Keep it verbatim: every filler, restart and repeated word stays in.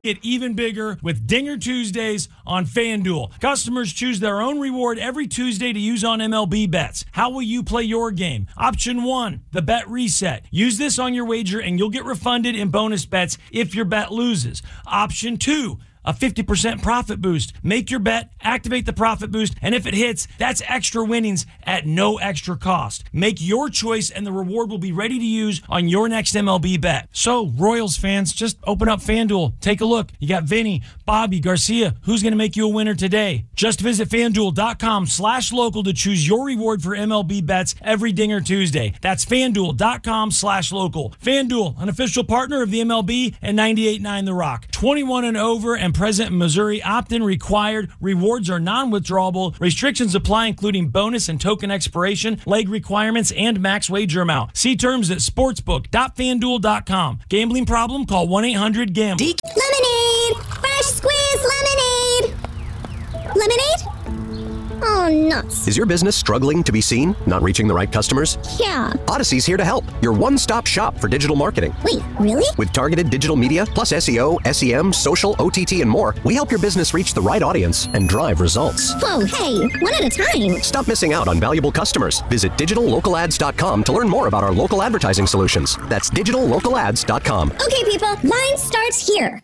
Get even bigger with Dinger Tuesdays on FanDuel. Customers choose their own reward every Tuesday to use on M L B bets. How will you play your game? Option one, the bet reset. Use this on your wager and you'll get refunded in bonus bets if your bet loses. Option two, a fifty percent profit boost. Make your bet, activate the profit boost, and if it hits, that's extra winnings at no extra cost. Make your choice and the reward will be ready to use on your next M L B bet. So, Royals fans, just open up FanDuel. Take a look. You got Vinny, Bobby, Garcia. Who's going to make you a winner today? Just visit FanDuel.com slash local to choose your reward for M L B bets every Dinger Tuesday. That's FanDuel.com slash local. FanDuel, an official partner of the M L B and ninety-eight point nine The Rock. twenty-one and over and present in Missouri. Opt-in required. Rewards are non-withdrawable. Restrictions apply, including bonus and token expiration, leg requirements, and max wager amount. See terms at sportsbook dot fan duel dot com. Gambling problem? Call one eight hundred gamble. Lemonade! Fresh squeezed lemonade! Lemonade? Oh, nuts. Is your business struggling to be seen? Not reaching the right customers? Yeah. Odyssey's here to help. Your one-stop shop for digital marketing. Wait, really? With targeted digital media, plus S E O, S E M, social, O T T, and more, we help your business reach the right audience and drive results. Whoa, hey, one at a time. Stop missing out on valuable customers. Visit digital local ads dot com to learn more about our local advertising solutions. That's digital local ads dot com. Okay, people, line starts here.